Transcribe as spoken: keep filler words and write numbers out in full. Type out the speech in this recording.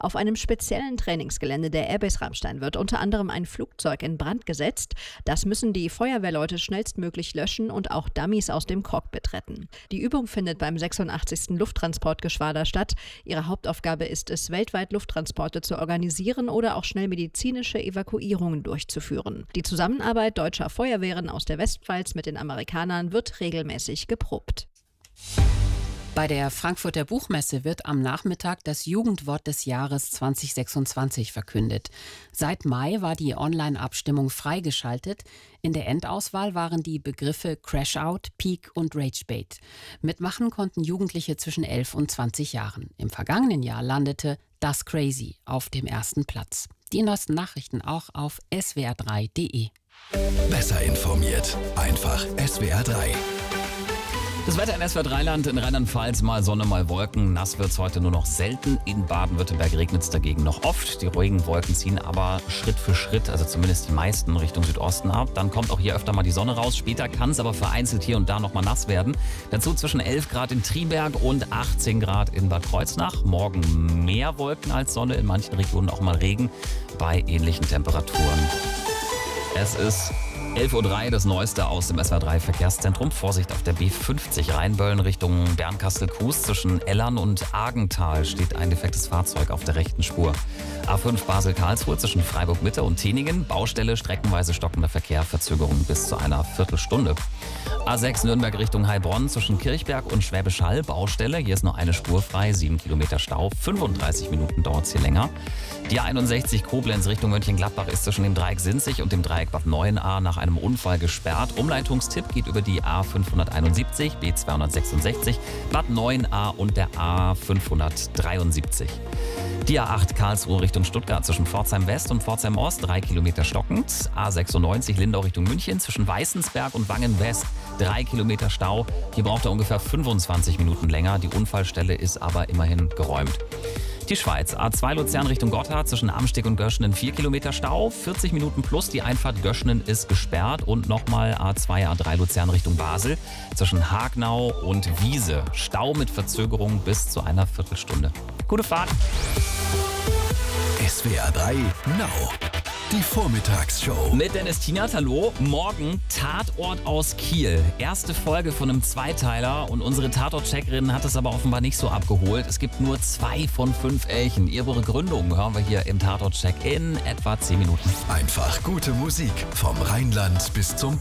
Auf einem speziellen Trainingsgelände der Airbase Ramstein wird unter anderem ein Flugzeug in Brand gesetzt. Das müssen die Feuerwehrleute schnellstmöglich löschen und auch Dummies aus dem Cockpit retten. Die Übung findet beim sechsundachtzigsten Lufttransportgeschwader statt. Ihre Hauptaufgabe ist es, weltweit Lufttransporte zu organisieren oder auch schnell medizinische Evakuierungen durchzuführen. Die Zusammenarbeit deutscher Feuerwehren aus der Westpfalz mit den Amerikanern wird regelmäßig geprobt. Bei der Frankfurter Buchmesse wird am Nachmittag das Jugendwort des Jahres zwanzig sechsundzwanzig verkündet. Seit Mai war die Online-Abstimmung freigeschaltet. In der Endauswahl waren die Begriffe Crashout, Peak und Ragebait. Mitmachen konnten Jugendliche zwischen elf und zwanzig Jahren. Im vergangenen Jahr landete Das Crazy auf dem ersten Platz. Die neuesten Nachrichten auch auf S W R drei Punkt de. Besser informiert, einfach S W R drei. Das Wetter in S W R drei Land, in Rheinland-Pfalz mal Sonne, mal Wolken. Nass wird es heute nur noch selten. In Baden-Württemberg regnet es dagegen noch oft. Die ruhigen Wolken ziehen aber Schritt für Schritt, also zumindest die meisten, Richtung Südosten ab. Dann kommt auch hier öfter mal die Sonne raus. Später kann es aber vereinzelt hier und da noch mal nass werden. Dazu zwischen elf Grad in Triberg und achtzehn Grad in Bad Kreuznach. Morgen mehr Wolken als Sonne, in manchen Regionen auch mal Regen bei ähnlichen Temperaturen. Es ist elf Uhr drei, das Neueste aus dem S W R drei Verkehrszentrum. Vorsicht auf der B fünfzig Rheinböllen Richtung Bernkastel-Kues. Zwischen Ellern und Argental steht ein defektes Fahrzeug auf der rechten Spur. A fünf Basel-Karlsruhe zwischen Freiburg-Mitte und Teningen. Baustelle, streckenweise stockender Verkehr, Verzögerung bis zu einer Viertelstunde. A sechs Nürnberg Richtung Heilbronn zwischen Kirchberg und Schwäbisch Hall. Baustelle, hier ist nur eine Spur frei, sieben Kilometer Stau. fünfunddreißig Minuten dauert es hier länger. Die A einundsechzig Koblenz Richtung Mönchengladbach ist zwischen dem Dreieck Sinzig und dem Dreieck Bad Neuenahr nach einem Unfall gesperrt. Umleitungstipp geht über die A fünfhunderteinundsiebzig, B zweihundertsechsundsechzig, Bad Neuenahr und der A fünfhundertdreiundsiebzig. Die A acht Karlsruhe Richtung Stuttgart zwischen Pforzheim West und Pforzheim Ost, drei Kilometer stockend. A sechsundneunzig Lindau Richtung München zwischen Weißensberg und Wangen West, drei Kilometer Stau. Hier braucht er ungefähr fünfundzwanzig Minuten länger. Die Unfallstelle ist aber immerhin geräumt. Die Schweiz, A zwei Luzern Richtung Gotthard zwischen Amsteg und Göschenen, vier Kilometer Stau, vierzig Minuten plus. Die Einfahrt Göschenen ist gesperrt und nochmal A zwei, A drei Luzern Richtung Basel zwischen Hagnau und Wiese. Stau mit Verzögerung bis zu einer Viertelstunde. Gute Fahrt! S W R drei Now. Die Vormittagsshow. Mit Dennis Tienert, hallo. Morgen Tatort aus Kiel. Erste Folge von einem Zweiteiler und unsere Tatort-Checkerin hat es aber offenbar nicht so abgeholt. Es gibt nur zwei von fünf Elchen. Ihre Begründung hören wir hier im Tatort-Check in etwa zehn Minuten. Einfach gute Musik vom Rheinland bis zum